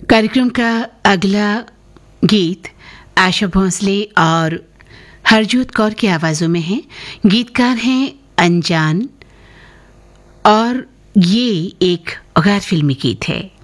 कार्यक्रम का अगला गीत आशा भोंसले और हरजोत कौर की आवाज़ों में है। गीतकार हैं अनजान और ये एक गैर फिल्मी गीत है।